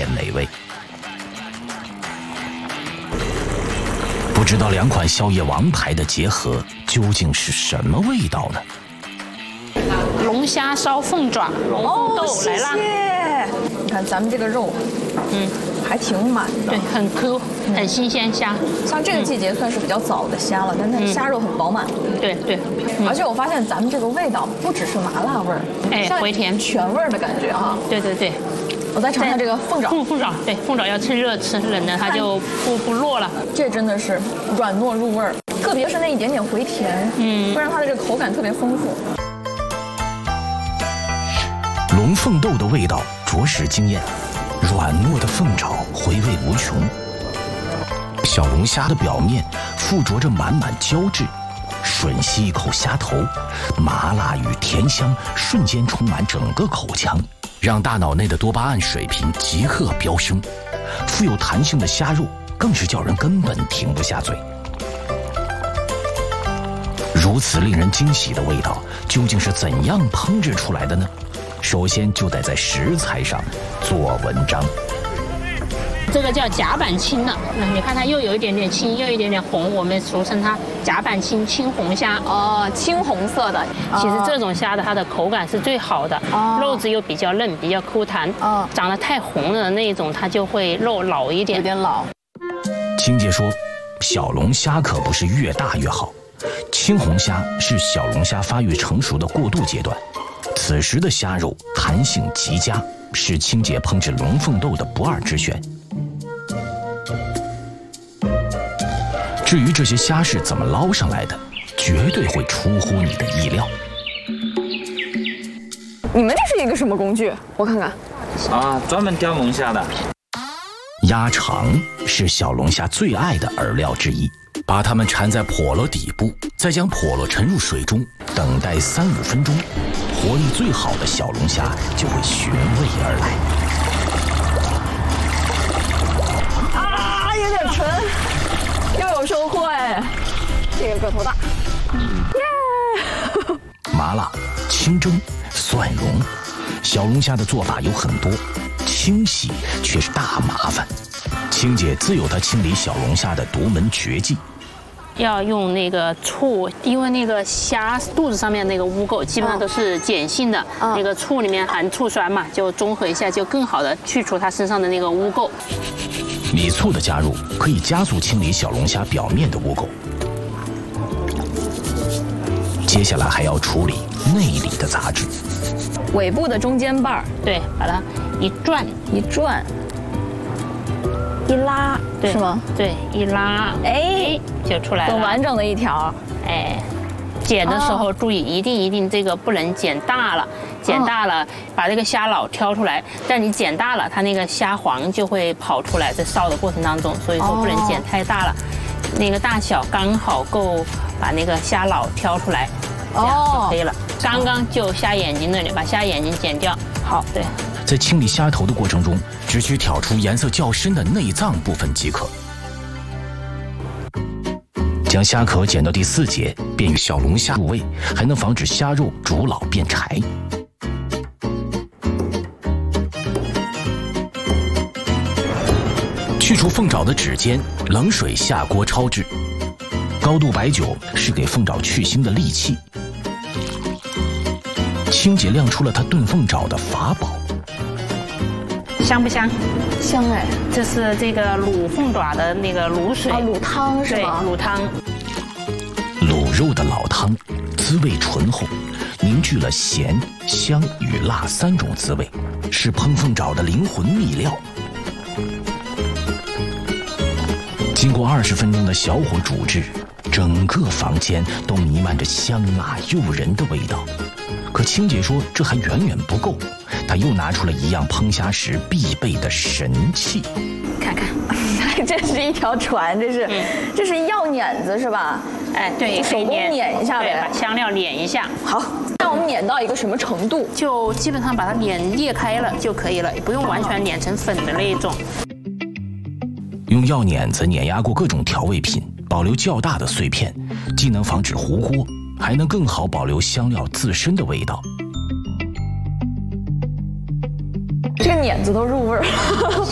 变美味。不知道2款宵夜王牌的结合究竟是什么味道呢？ 龙虾烧凤爪，龙凤豆来啦！ 你看咱们这个肉，还挺满的， 对，很 Q， 很新鲜虾。 像这个季节算是比较早的虾了，但它的虾肉很饱满。 对对， 而且我发现咱们这个味道不只是麻辣味儿， 回甜全味儿的感觉哈。 对对对。 我再尝尝这个凤爪。 凤爪，对，凤爪要趁热吃，冷的它就不落了。 这真的是软糯入味儿，特别是那一点点回甜，不然它的这个口感特别丰富。 龙凤豆的味道着实惊艳，软糯的凤爪回味无穷。小龙虾的表面附着着满满胶质，吮吸一口虾头，麻辣与甜香瞬间充满整个口腔，让大脑内的多巴胺水平即刻飙升。富有弹性的虾肉更是叫人根本停不下嘴。如此令人惊喜的味道，究竟是怎样烹制出来的呢？首先就得在食材上做文章。 这个叫甲板青的，你看它又有一点点青，又有一点点红，我们俗称它甲板青青红虾。 哦，青红色的。 其实这种虾的它的口感是最好的，肉质又比较嫩，比较 Q 弹。长得太红的那种，它就会肉老一点， 有点老。 青姐说，小龙虾可不是越大越好，青红虾是小龙虾发育成熟的过渡阶段。此时的虾肉弹性极佳，是青姐烹制龙凤豆的不二之选。至于这些虾是怎么捞上来的，绝对会出乎你的意料。 你们这是一个什么工具？我看看。 啊，专门钓龙虾的。 鸭肠是小龙虾最爱的饵料之一，把它们缠在笸箩底部，再将笸箩沉入水中，等待3-5分钟，活力最好的小龙虾就会寻味而来。 啊，有点沉，又有收获哎，这个个头大，耶！ 麻辣、清蒸、蒜蓉，小龙虾的做法有很多，清洗却是大麻烦。青姐自有她清理小龙虾的独门绝技。 要用那个醋，因为那个虾肚子上面那个污垢基本上都是碱性的，那个醋里面含醋酸嘛，就中和一下，就更好的去除它身上的那个污垢。 米醋的加入可以加速清理小龙虾表面的污垢。接下来还要处理内里的杂质， 尾部的中间瓣儿， 对，把它一转一转。一拉，是吗？ 对，一拉，哎，就出来了， 很完整的一条。 哎，剪的时候注意，一定这个不能剪大了，剪大了把这个虾脑挑出来，但你剪大了，它那个虾黄就会跑出来，在烧的过程当中，所以说不能剪太大了，那个大小刚好够把那个虾脑挑出来，这样就可以了。刚刚就虾眼睛那里，把虾眼睛剪掉。好，对。 在清理虾头的过程中，只需挑出颜色较深的内脏部分即可。将虾壳剪到第4节，便于小龙虾入味，还能防止虾肉煮老变柴。去除凤爪的指尖，冷水下锅焯制。高度白酒是给凤爪去腥的利器。青姐亮出了她炖凤爪的法宝。 香不香？ 香哎！ 这是这个卤凤爪的那个卤水， 卤汤是吗？ 对，卤汤。 卤肉的老汤，滋味醇厚，凝聚了咸、香与辣3种滋味，是烹凤爪的灵魂秘料。经过20分钟的小火煮制，整个房间都弥漫着香辣诱人的味道。可青姐说这还远远不够，她又拿出了一样烹虾时必备的神器。 看看， 这是一条船，这是药碾子是吧？ 哎，对， 手工碾一下呗， 把香料碾一下。 好，那我们碾到一个什么程度？ 就基本上把它碾裂开了就可以了，也不用完全碾成粉的那一种。 用药碾子碾压过各种调味品，保留较大的碎片，既能防止糊锅，还能更好保留香料自身的味道。 这个碾子都入味儿。